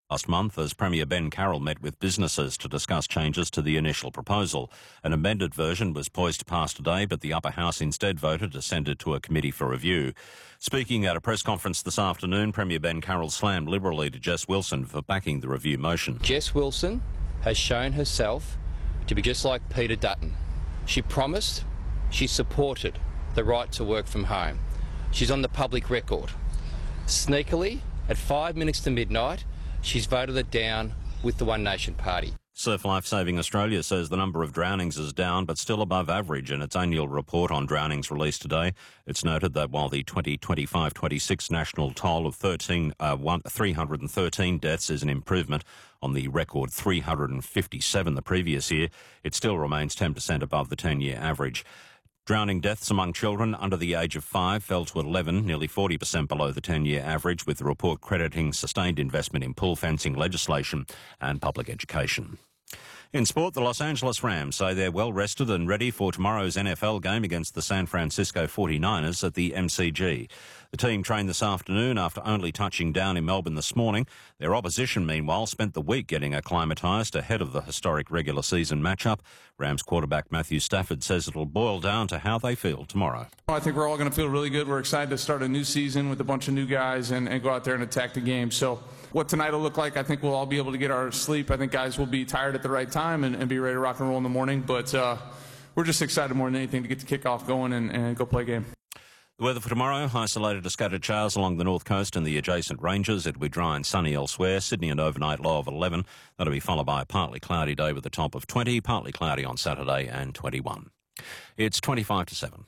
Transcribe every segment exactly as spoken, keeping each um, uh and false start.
Last month, as Premier Ben Carroll met with businesses to discuss changes to the initial proposal. An amended version was poised to pass today, but the upper house instead voted to send it to a committee for review. Speaking at a press conference this afternoon, Premier Ben Carroll slammed Liberal leader Jess Wilson for backing the review motion. Jess Wilson has shown herself to be just like Peter Dutton. She promised, she supported the right to work from home. She's on the public record. Sneakily, at five minutes to midnight, she's voted it down with the One Nation Party. Surf Life Saving Australia says the number of drownings is down but still above average in its annual report on drownings released today. It's noted that while the twenty twenty-five twenty-six national toll of thirteen, uh, one, three hundred thirteen deaths is an improvement on the record three hundred fifty-seven the previous year, it still remains ten percent above the ten-year average. Drowning deaths among children under the age of five fell to eleven, nearly forty percent below the ten-year average, with the report crediting sustained investment in pool fencing legislation and public education. In sport, the Los Angeles Rams say they're well rested and ready for tomorrow's N F L game against the San Francisco forty-niners at the M C G. The team trained this afternoon after only touching down in Melbourne this morning. Their opposition, meanwhile, spent the week getting acclimatised ahead of the historic regular season matchup. Rams quarterback Matthew Stafford says it'll boil down to how they feel tomorrow. I think we're all going to feel really good. We're excited to start a new season with a bunch of new guys and, and go out there and attack the game. So what tonight will look like, I think we'll all be able to get our sleep. I think guys will be tired at the right time and, and be ready to rock and roll in the morning. But uh, we're just excited more than anything to get the kickoff going and, and go play a game. The weather for tomorrow, isolated to scattered showers along the north coast and the adjacent ranges. It'll be dry and sunny elsewhere. Sydney an overnight low of eleven. That'll be followed by a partly cloudy day with a top of twenty, partly cloudy on Saturday and twenty-one. It's twenty-five to seven.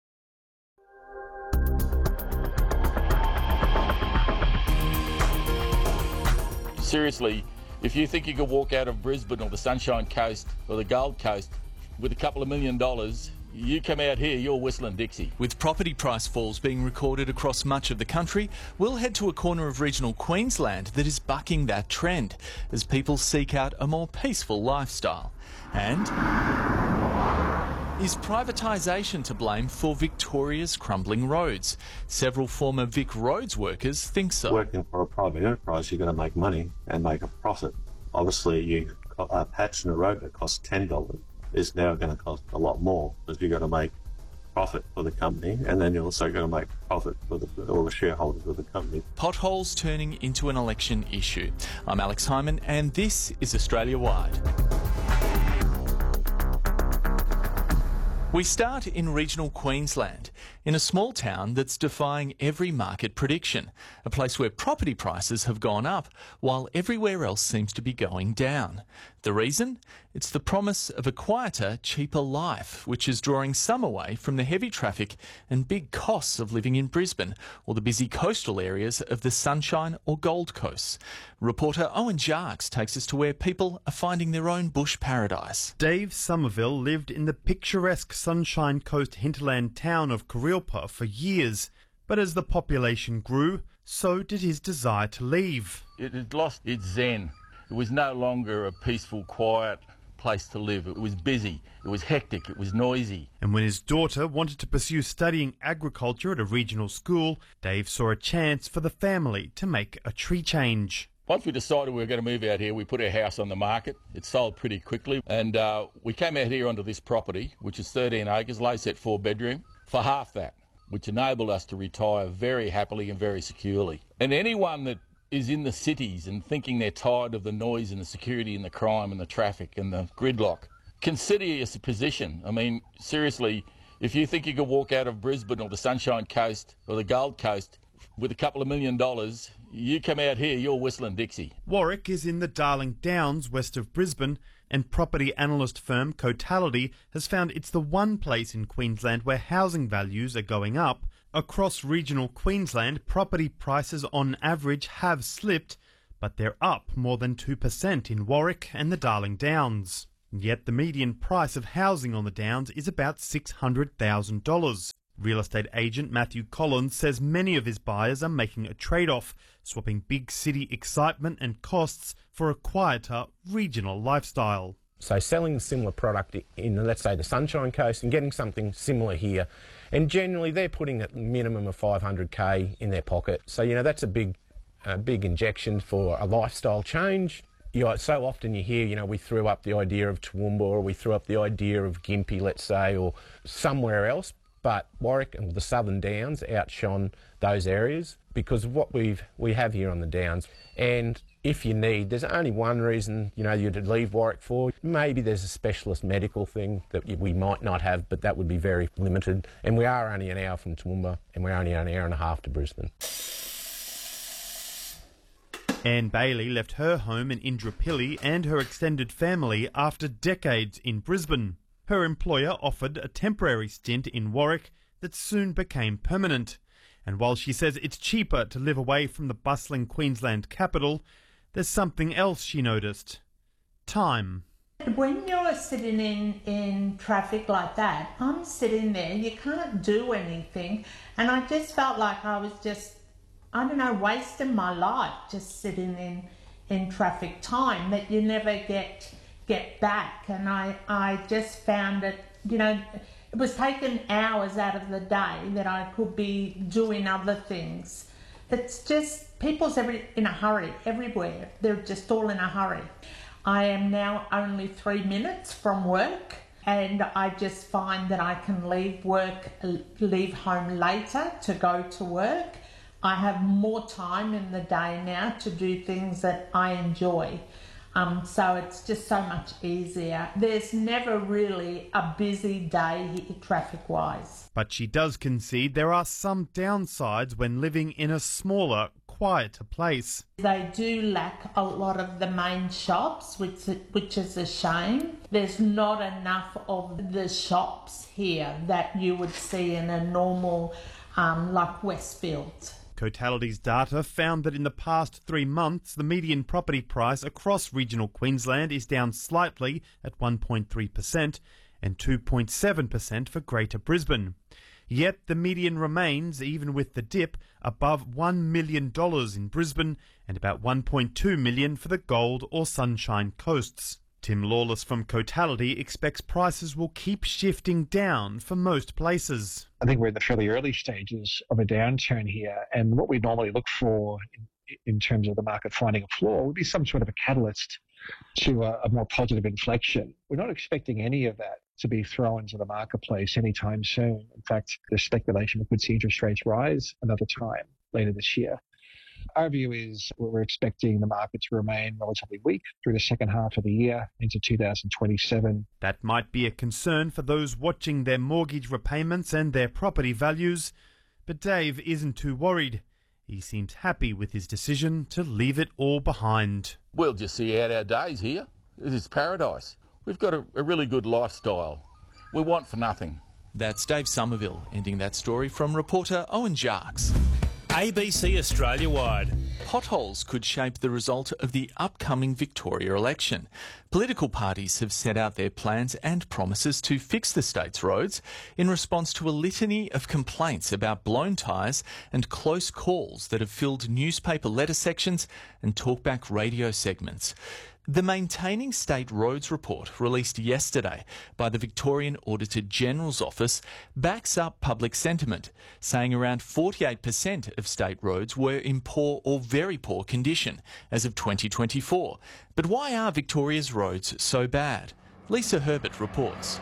Seriously, if you think you could walk out of Brisbane or the Sunshine Coast or the Gold Coast with a couple of million dollars, you come out here, you're whistling Dixie. With property price falls being recorded across much of the country, we'll head to a corner of regional Queensland that is bucking that trend as people seek out a more peaceful lifestyle. And is privatisation to blame for Victoria's crumbling roads? Several former Vic Roads workers think so. Working for a private enterprise, you're going to make money and make a profit. Obviously, you a patch in a road that costs ten dollars is now going to cost a lot more because you've got to make profit for the company, and then you're also going to make profit for the, all the shareholders of the company. Potholes turning into an election issue. I'm Alex Hyman, and this is Australia Wide. We start in regional Queensland, in a small town that's defying every market prediction, a place where property prices have gone up while everywhere else seems to be going down. The reason? It's the promise of a quieter, cheaper life, which is drawing some away from the heavy traffic and big costs of living in Brisbane or the busy coastal areas of the Sunshine or Gold Coast. Reporter Owen Jarks takes us to where people are finding their own bush paradise. Dave Somerville lived in the picturesque Sunshine Coast hinterland town of Kurilpa for years, but as the population grew, so did his desire to leave. It had lost its zen. It was no longer a peaceful, quiet place to live. It was busy, it was hectic, it was noisy. And when his daughter wanted to pursue studying agriculture at a regional school, Dave saw a chance for the family to make a tree change. Once we decided we were going to move out here, we put our house on the market. It sold pretty quickly, and uh, we came out here onto this property, which is thirteen acres, low set four bedroom, for half that, which enabled us to retire very happily and very securely. And anyone that is in the cities and thinking they're tired of the noise and the security and the crime and the traffic and the gridlock, consider your position. I mean, seriously, if you think you could walk out of Brisbane or the Sunshine Coast or the Gold Coast with a couple of million dollars, you come out here, you're whistling Dixie. Warwick is in the Darling Downs west of Brisbane, and property analyst firm Cotality has found it's the one place in Queensland where housing values are going up. Across regional Queensland, property prices on average have slipped, but they're up more than two percent in Warwick and the Darling Downs. Yet the median price of housing on the Downs is about six hundred thousand dollars. Real estate agent Matthew Collins says many of his buyers are making a trade-off, swapping big city excitement and costs for a quieter regional lifestyle. So selling a similar product in, let's say, the Sunshine Coast and getting something similar here. And generally they're putting a minimum of five hundred K in their pocket. So, you know, that's a big a big injection for a lifestyle change. You know, so often you hear, you know, we threw up the idea of Toowoomba, or we threw up the idea of Gympie, let's say, or somewhere else. But Warwick and the Southern Downs outshone those areas because of what we've, we have here on the Downs. And if you need, there's only one reason, you know, you'd leave Warwick for. Maybe there's a specialist medical thing that we might not have, but that would be very limited. And we are only an hour from Toowoomba, and we're only an hour and a half to Brisbane. Anne Bailey left her home in Indooroopilly and her extended family after decades in Brisbane. Her employer offered a temporary stint in Warwick that soon became permanent. And while she says it's cheaper to live away from the bustling Queensland capital, there's something else she noticed. Time. When you're sitting in, in traffic like that, I'm sitting there, you can't do anything, and I just felt like I was just, I don't know, wasting my life just sitting in, in traffic time that you never get get back. And I, I just found it, you know, it was taking hours out of the day that I could be doing other things. It's just, people's every, in a hurry everywhere. They're just all in a hurry. I am now only three minutes from work, and I just find that I can leave work, leave home later to go to work. I have more time in the day now to do things that I enjoy. Um, so it's just so much easier. There's never really a busy day traffic-wise. But she does concede there are some downsides when living in a smaller, quieter place. They do lack a lot of the main shops, which, which is a shame. There's not enough of the shops here that you would see in a normal, um, like Westfield. Cotality's data found that in the past three months, the median property price across regional Queensland is down slightly at one point three percent and two point seven percent for Greater Brisbane. Yet the median remains, even with the dip, above one million dollars in Brisbane and about one point two million dollars for the Gold or Sunshine Coasts. Tim Lawless from Cotality expects prices will keep shifting down for most places. I think we're in the fairly early stages of a downturn here, and what we normally look for in, in terms of the market finding a floor would be some sort of a catalyst to a, a more positive inflection. We're not expecting any of that to be thrown into the marketplace anytime soon. In fact, there's speculation we could see interest rates rise another time later this year. Our view is we're expecting the market to remain relatively weak through the second half of the year into two thousand twenty-seven. That might be a concern for those watching their mortgage repayments and their property values, but Dave isn't too worried. He seems happy with his decision to leave it all behind. We'll just see out our days here. This is paradise. We've got a, a really good lifestyle. We want for nothing. That's Dave Somerville ending that story from reporter Owen Jarks. A B C Australia-wide. Potholes could shape the result of the upcoming Victoria election. Political parties have set out their plans and promises to fix the state's roads in response to a litany of complaints about blown tyres and close calls that have filled newspaper letter sections and talkback radio segments. The Maintaining State Roads report, released yesterday by the Victorian Auditor General's Office, backs up public sentiment, saying around forty-eight percent of state roads were in poor or very poor condition as of twenty twenty-four. But why are Victoria's roads so bad? Lisa Herbert reports.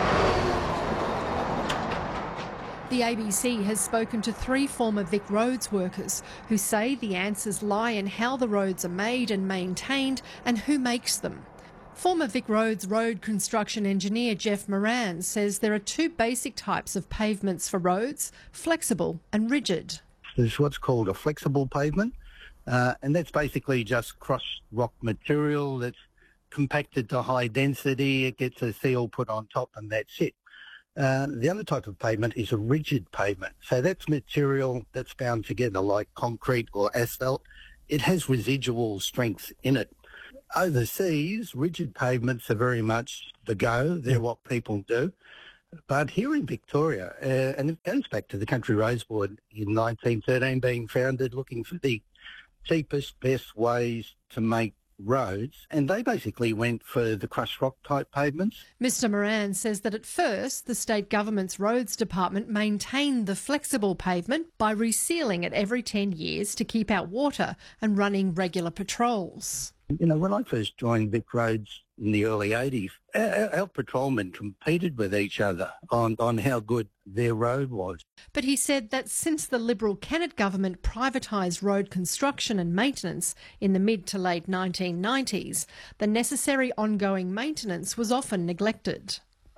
The A B C has spoken to three former Vic Roads workers who say the answers lie in how the roads are made and maintained and who makes them. Former Vic Roads road construction engineer Jeff Moran says there are two basic types of pavements for roads, flexible and rigid. There's what's called a flexible pavement, uh, and that's basically just cross rock material that's compacted to high density. It gets a seal put on top and that's it. Uh, the other type of pavement is a rigid pavement. So that's material that's bound together like concrete or asphalt. It has residual strength in it. Overseas, rigid pavements are very much the go. They're what people do. But here in Victoria, uh, and it goes back to the Country Roads Board in nineteen thirteen being founded, looking for the cheapest, best ways to make roads, and they basically went for the crushed rock type pavements. Mister Moran says that at first the state government's roads department maintained the flexible pavement by resealing it every ten years to keep out water and running regular patrols. You know, when I first joined Vic Roads in the early eighties, our, our patrolmen competed with each other on, on how good their road was. But he said that since the Liberal Kennett government privatised road construction and maintenance in the mid to late nineteen nineties, the necessary ongoing maintenance was often neglected.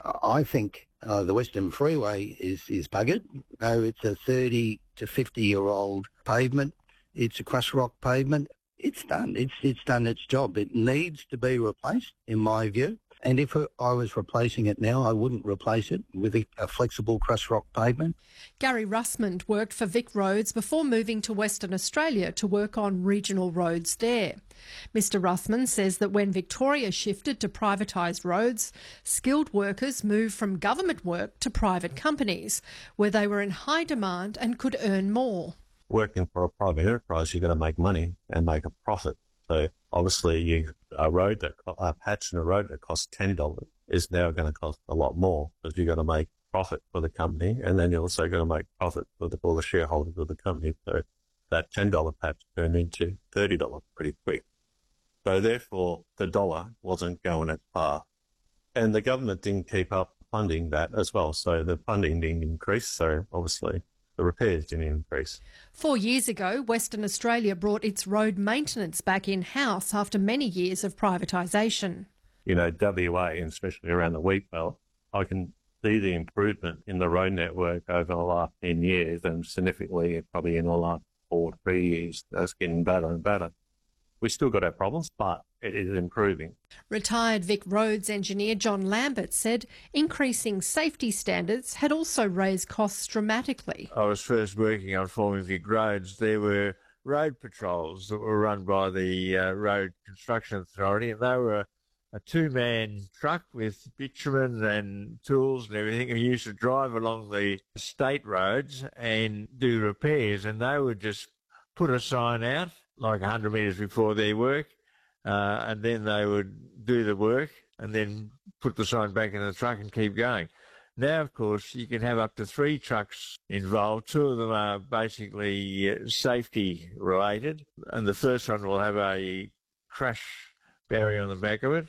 I think uh, the Western Freeway is, is buggered. Though it's a thirty to fifty year old pavement, it's a crushed rock pavement. It's done. It's it's done its job. It needs to be replaced, in my view. And if I was replacing it now, I wouldn't replace it with a, a flexible crushed rock pavement. Gary Russmond worked for Vic Roads before moving to Western Australia to work on regional roads there. Mister Russmond says that when Victoria shifted to privatised roads, skilled workers moved from government work to private companies, where they were in high demand and could earn more. Working for a private enterprise, you're going to make money and make a profit. So obviously, you a road that a patch in a road that costs ten dollars is now going to cost a lot more because you're going to make profit for the company, and then you're also going to make profit for the, all the shareholders of the company. So that ten dollar patch turned into thirty dollars pretty quick. So therefore, the dollar wasn't going as far, and the government didn't keep up funding that as well. So the funding didn't increase. So obviously, the repairs didn't increase. Four years ago, Western Australia brought its road maintenance back in-house after many years of privatisation. You know, W A, and especially around the wheat belt, I can see the improvement in the road network over the last ten years, and significantly probably in the last four to three years. That's getting better and better. We've still got our problems, but it is improving. Retired Vic Roads engineer John Lambert said increasing safety standards had also raised costs dramatically. I was first working on forming Vic Roads. There were road patrols that were run by the uh, Road Construction Authority, and they were a two-man truck with bitumen and tools and everything, who used to drive along the state roads and do repairs, and they would just put a sign out like one hundred metres before their work, uh, and then they would do the work and then put the sign back in the truck and keep going. Now, of course, you can have up to three trucks involved. Two of them are basically uh, safety related, and the first one will have a crash barrier on the back of it.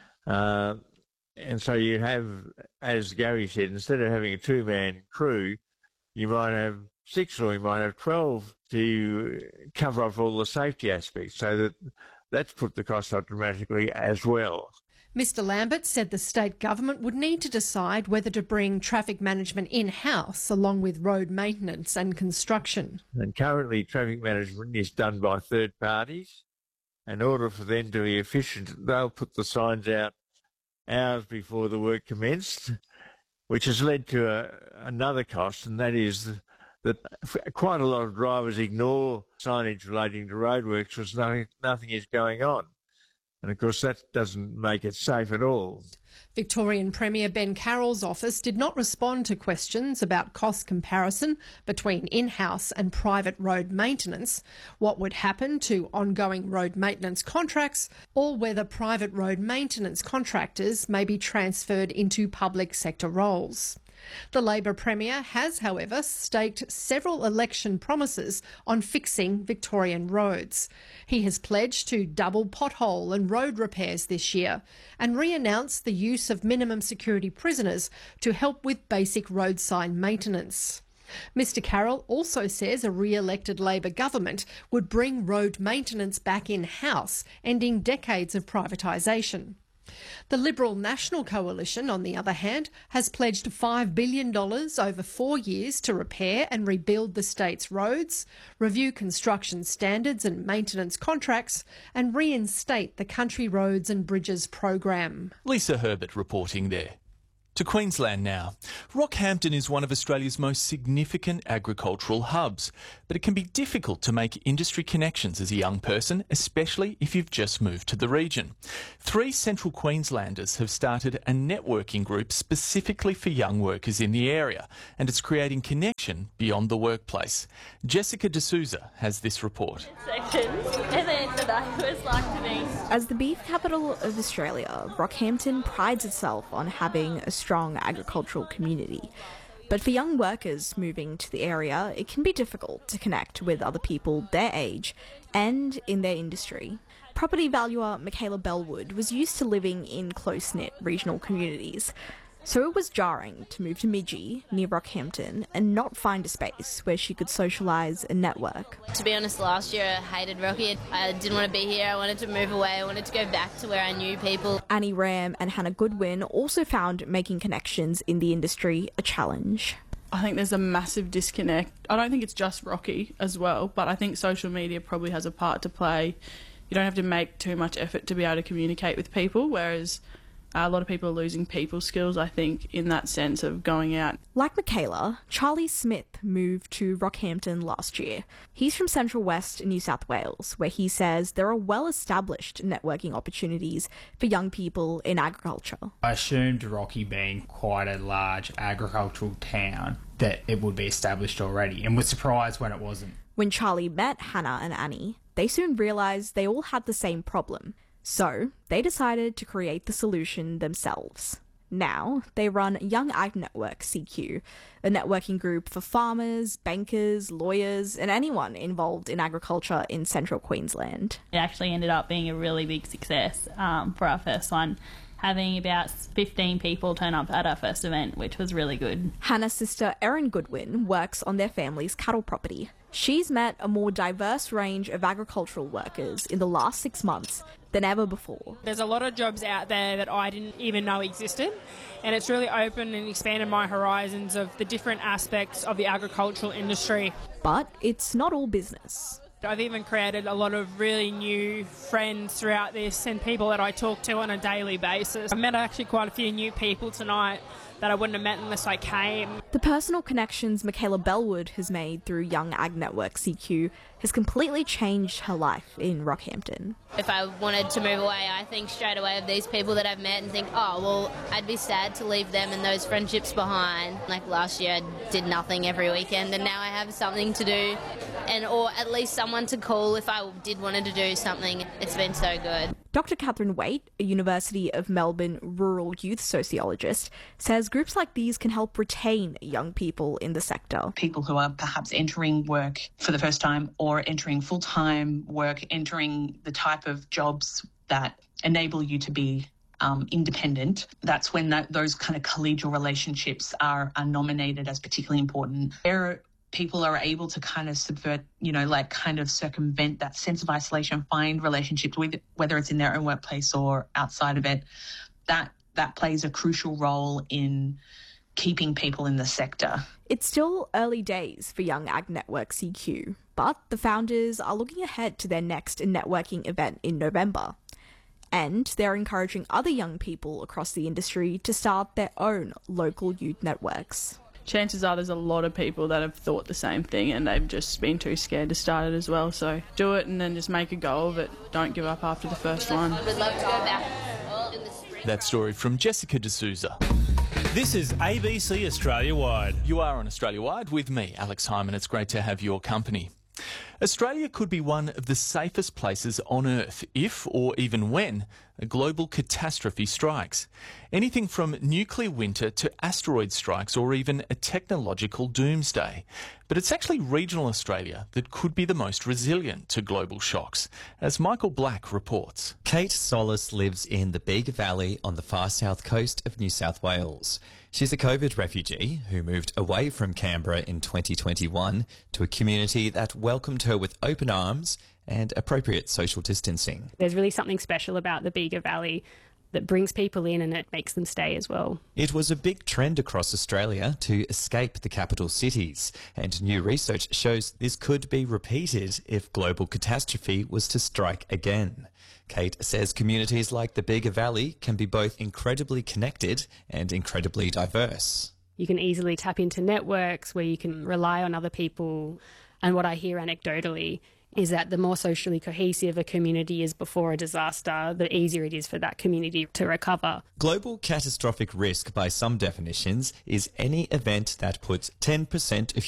Uh, and so you have, as Gary said, instead of having a two-man crew, you might have six or you might have twelve to cover off all the safety aspects, so that that's put the cost up dramatically as well. Mister Lambert said the state government would need to decide whether to bring traffic management in-house along with road maintenance and construction. And currently traffic management is done by third parties. In order for them to be efficient, they'll put the signs out hours before the work commenced, which has led to a, another cost, and that is that quite a lot of drivers ignore signage relating to roadworks because nothing, nothing is going on. And of course that doesn't make it safe at all. Victorian Premier Ben Carroll's office did not respond to questions about cost comparison between in-house and private road maintenance, what would happen to ongoing road maintenance contracts, or whether private road maintenance contractors may be transferred into public sector roles. The Labor Premier has, however, staked several election promises on fixing Victorian roads. He has pledged to double pothole and road repairs this year and re-announced the use of minimum security prisoners to help with basic road sign maintenance. Mister Carroll also says a re-elected Labor government would bring road maintenance back in-house, ending decades of privatisation. The Liberal National Coalition, on the other hand, has pledged five billion dollars over four years to repair and rebuild the state's roads, review construction standards and maintenance contracts, and reinstate the Country Roads and Bridges program. Lisa Herbert reporting there. To Queensland now. Rockhampton is one of Australia's most significant agricultural hubs, but it can be difficult to make industry connections as a young person, especially if you've just moved to the region. Three Central Queenslanders have started a networking group specifically for young workers in the area, and it's creating connection beyond the workplace. Jessica D'Souza has this report. Sections, and then the No, it was like to me. As the beef capital of Australia, Rockhampton prides itself on having a strong agricultural community. But for young workers moving to the area, it can be difficult to connect with other people their age and in their industry. Property valuer Michaela Bellwood was used to living in close-knit regional communities, so it was jarring to move to Midgee, near Rockhampton, and not find a space where she could socialise and network. To be honest, last year I hated Rocky. I didn't want to be here. I wanted to move away. I wanted to go back to where I knew people. Annie Ram and Hannah Goodwin also found making connections in the industry a challenge. I think there's a massive disconnect. I don't think it's just Rocky as well, but I think social media probably has a part to play. You don't have to make too much effort to be able to communicate with people, whereas a lot of people are losing people skills, I think, in that sense of going out. Like Michaela, Charlie Smith moved to Rockhampton last year. He's from Central West New South Wales, where he says there are well-established networking opportunities for young people in agriculture. I assumed Rocky being quite a large agricultural town that it would be established already, and was surprised when it wasn't. When Charlie met Hannah and Annie, they soon realised they all had the same problem. So, they decided to create the solution themselves. Now, they run Young Ag Network C Q, a networking group for farmers, bankers, lawyers, and anyone involved in agriculture in central Queensland. It actually ended up being a really big success um, for our first one, having about fifteen people turn up at our first event, which was really good. Hannah's sister Erin Goodwin works on their family's cattle property. She's met a more diverse range of agricultural workers in the last six months than ever before. There's a lot of jobs out there that I didn't even know existed, and it's really opened and expanded my horizons of the different aspects of the agricultural industry. But it's not all business. I've even created a lot of really new friends throughout this and people that I talk to on a daily basis. I met actually quite a few new people tonight that I wouldn't have met unless I came. The personal connections Michaela Bellwood has made through Young Ag Network C Q has completely changed her life in Rockhampton. If I wanted to move away, I think straight away of these people that I've met and think, oh, well, I'd be sad to leave them and those friendships behind. Like last year, I did nothing every weekend, and now I have something to do, and or at least someone to call if I did wanted to do something. It's been so good. Doctor Catherine Waite, a University of Melbourne rural youth sociologist, says groups like these can help retain young people in the sector. People who are perhaps entering work for the first time or entering full-time work, entering the type of jobs that enable you to be um, independent. That's when that, those kind of collegial relationships are, are nominated as particularly important. There people are able to kind of subvert, you know, like kind of circumvent that sense of isolation, find relationships with, whether it's in their own workplace or outside of it. That that plays a crucial role in keeping people in the sector. It's still early days for Young Ag Network C Q, but the founders are looking ahead to their next networking event in November. And they're encouraging other young people across the industry to start their own local youth networks. Chances are there's a lot of people that have thought the same thing and they've just been too scared to start it as well. So do it and then just make a go of it. Don't give up after the first one. I would love to go back. That story from Jessica D'Souza. This is A B C Australia Wide. You are on Australia Wide with me, Alex Hyman. It's great to have your company. Australia could be one of the safest places on Earth if, or even when, a global catastrophe strikes. Anything from nuclear winter to asteroid strikes or even a technological doomsday. But it's actually regional Australia that could be the most resilient to global shocks, as Michael Black reports. Kate Solis lives in the Bega Valley on the far south coast of New South Wales. She's a COVID refugee who moved away from Canberra in twenty twenty-one to a community that welcomed her with open arms and appropriate social distancing. There's really something special about the Bega Valley that brings people in and it makes them stay as well. It was a big trend across Australia to escape the capital cities, and new research shows this could be repeated if global catastrophe was to strike again. Kate says communities like the Bega Valley can be both incredibly connected and incredibly diverse. You can easily tap into networks where you can rely on other people, and what I hear anecdotally is that the more socially cohesive a community is before a disaster, the easier it is for that community to recover. Global catastrophic risk, by some definitions, is any event that puts ten percent of